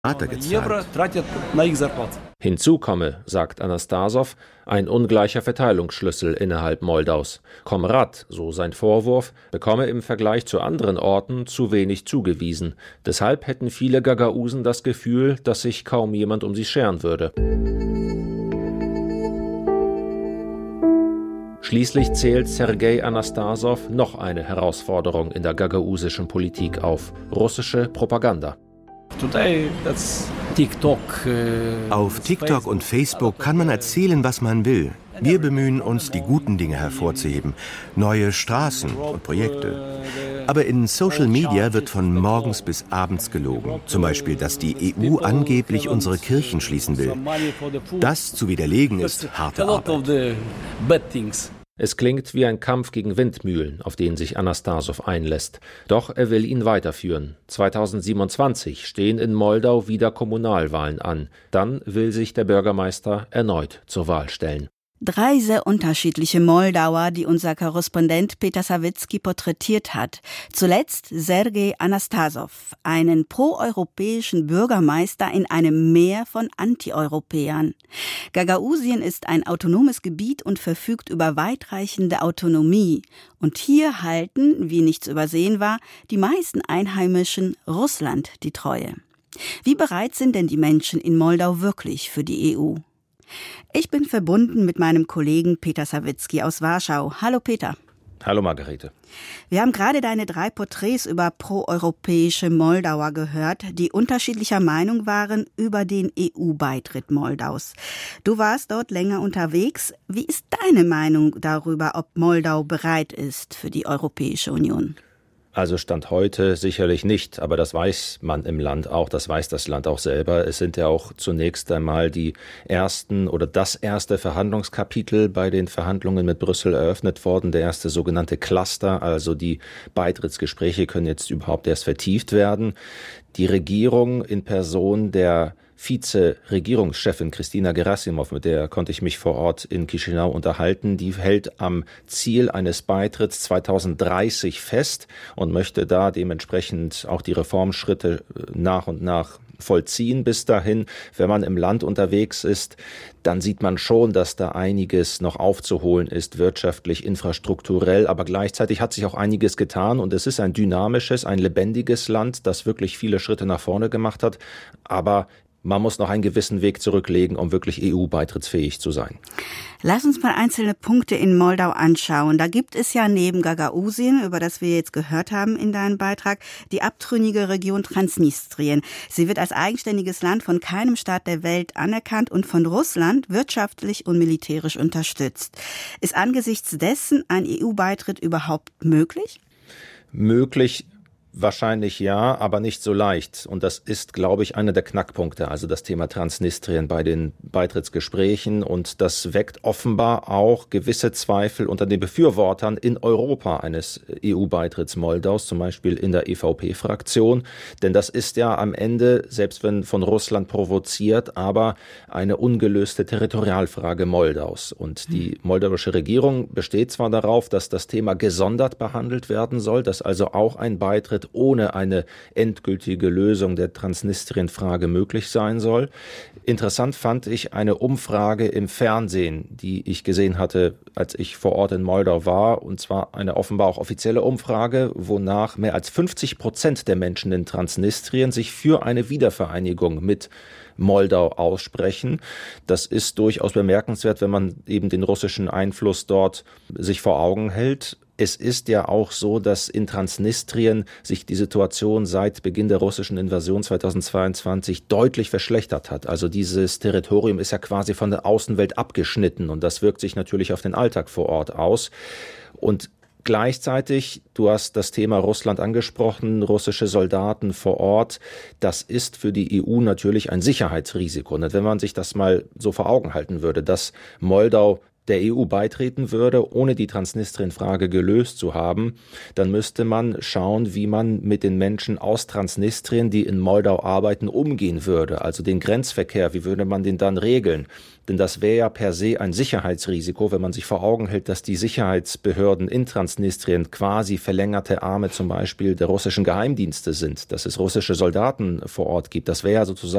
gezahlt. Hinzu komme, sagt Anastasow, ein ungleicher Verteilungsschlüssel innerhalb Moldaus. Komrat, so sein Vorwurf, bekomme im Vergleich zu anderen Orten zu wenig zugewiesen. Deshalb hätten viele Gagausen das Gefühl, dass sich kaum jemand um sie scheren würde. Schließlich zählt Sergei Anastasow noch eine Herausforderung in der gagausischen Politik auf: russische Propaganda. Auf TikTok und Facebook kann man erzählen, was man will. Wir bemühen uns, die guten Dinge hervorzuheben, neue Straßen und Projekte. Aber in Social Media wird von morgens bis abends gelogen. Zum Beispiel, dass die EU angeblich unsere Kirchen schließen will. Das zu widerlegen ist harte Arbeit. Es klingt wie ein Kampf gegen Windmühlen, auf den sich Anastasow einlässt. Doch er will ihn weiterführen. 2027 stehen in Moldau wieder Kommunalwahlen an. Dann will sich der Bürgermeister erneut zur Wahl stellen. 3 sehr unterschiedliche Moldauer, die unser Korrespondent Peter Sawicki porträtiert hat. Zuletzt Sergei Anastasow, einen proeuropäischen Bürgermeister in einem Meer von Antieuropäern. Gagausien ist ein autonomes Gebiet und verfügt über weitreichende Autonomie. Und hier halten, wie nicht zu übersehen war, die meisten Einheimischen Russland die Treue. Wie bereit sind denn die Menschen in Moldau wirklich für die EU? Ich bin verbunden mit meinem Kollegen Peter Sawicki aus Warschau. Hallo Peter. Hallo Margarete. Wir haben gerade deine 3 Porträts über proeuropäische Moldauer gehört, die unterschiedlicher Meinung waren über den EU-Beitritt Moldaus. Du warst dort länger unterwegs. Wie ist deine Meinung darüber, ob Moldau bereit ist für die Europäische Union? Also Stand heute sicherlich nicht, aber das weiß man im Land auch, das weiß das Land auch selber. Es sind ja auch zunächst einmal die ersten oder das erste Verhandlungskapitel bei den Verhandlungen mit Brüssel eröffnet worden, der erste sogenannte Cluster, also die Beitrittsgespräche können jetzt überhaupt erst vertieft werden. Die Regierung in Person der Vize-Regierungschefin Kristina Gerasimov, mit der konnte ich mich vor Ort in Chișinău unterhalten, die hält am Ziel eines Beitritts 2030 fest und möchte da dementsprechend auch die Reformschritte nach und nach vollziehen bis dahin. Wenn man im Land unterwegs ist, dann sieht man schon, dass da einiges noch aufzuholen ist, wirtschaftlich, infrastrukturell, aber gleichzeitig hat sich auch einiges getan und es ist ein dynamisches, ein lebendiges Land, das wirklich viele Schritte nach vorne gemacht hat, aber man muss noch einen gewissen Weg zurücklegen, um wirklich EU-beitrittsfähig zu sein. Lass uns mal einzelne Punkte in Moldau anschauen. Da gibt es ja neben Gagausien, über das wir jetzt gehört haben in deinem Beitrag, die abtrünnige Region Transnistrien. Sie wird als eigenständiges Land von keinem Staat der Welt anerkannt und von Russland wirtschaftlich und militärisch unterstützt. Ist angesichts dessen ein EU-Beitritt überhaupt möglich? Möglich wahrscheinlich ja, aber nicht so leicht. Und das ist, glaube ich, einer der Knackpunkte, also das Thema Transnistrien bei den Beitrittsgesprächen. Und das weckt offenbar auch gewisse Zweifel unter den Befürwortern in Europa eines EU-Beitritts Moldaus, zum Beispiel in der EVP-Fraktion. Denn das ist ja am Ende, selbst wenn von Russland provoziert, aber eine ungelöste Territorialfrage Moldaus. Und die moldauische Regierung besteht zwar darauf, dass das Thema gesondert behandelt werden soll, dass also auch ein Beitritt ohne eine endgültige Lösung der Transnistrien-Frage möglich sein soll. Interessant fand ich eine Umfrage im Fernsehen, die ich gesehen hatte, als ich vor Ort in Moldau war, und zwar eine offenbar auch offizielle Umfrage, wonach mehr als 50% der Menschen in Transnistrien sich für eine Wiedervereinigung mit Moldau aussprechen. Das ist durchaus bemerkenswert, wenn man eben den russischen Einfluss dort sich vor Augen hält. Es ist ja auch so, dass in Transnistrien sich die Situation seit Beginn der russischen Invasion 2022 deutlich verschlechtert hat. Also dieses Territorium ist ja quasi von der Außenwelt abgeschnitten und das wirkt sich natürlich auf den Alltag vor Ort aus. Und gleichzeitig, du hast das Thema Russland angesprochen, russische Soldaten vor Ort, das ist für die EU natürlich ein Sicherheitsrisiko. Und wenn man sich das mal so vor Augen halten würde, dass Moldau der EU beitreten würde, ohne die Transnistrien-Frage gelöst zu haben, dann müsste man schauen, wie man mit den Menschen aus Transnistrien, die in Moldau arbeiten, umgehen würde. Also den Grenzverkehr, wie würde man den dann regeln? Denn das wäre ja per se ein Sicherheitsrisiko, wenn man sich vor Augen hält, dass die Sicherheitsbehörden in Transnistrien quasi verlängerte Arme zum Beispiel der russischen Geheimdienste sind, dass es russische Soldaten vor Ort gibt. Das wäre ja sozusagen